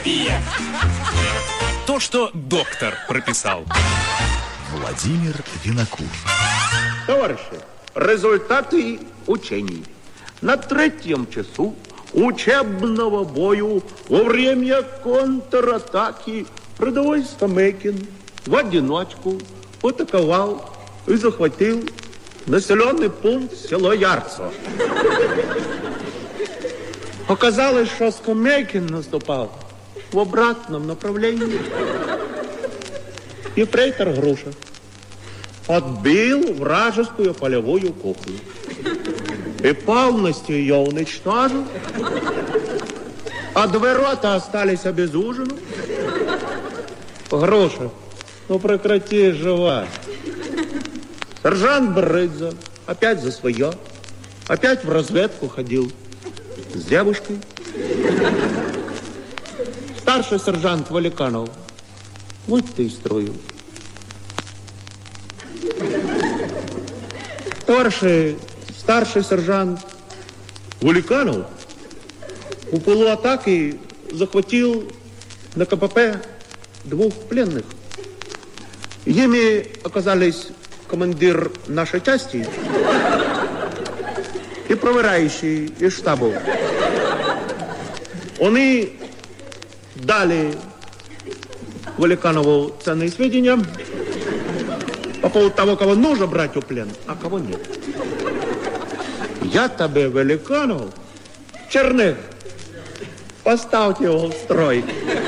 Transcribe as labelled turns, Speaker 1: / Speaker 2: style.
Speaker 1: То, что доктор прописал.
Speaker 2: Владимир Винокур.
Speaker 3: Товарищи, результаты учений. На 3-м часу учебного бою во время контратаки рядовой Стамекин в одиночку атаковал и захватил населенный пункт село Ярцево. Оказалось, что Стамекин наступал в обратном направлении. Ефрейтор Груша отбил вражескую полевую кухню и полностью ее уничтожил, а 2 рота остались обезужены. Груша, ну прекрати жевать. Сержант Брыдза опять за свое, опять в разведку ходил с девушкой. Старший сержант Валиканов, вот ты и строю. Старший сержант Валиканов у полуатаки захватил на КПП 2 пленных. Ими оказались командир нашей части и проверяющий из штаба. Они дали Валиканову ценные сведения по поводу того, кого нужно брать в плен, а кого нет. Я тебе, Валиканов, Черных, поставьте его в строй.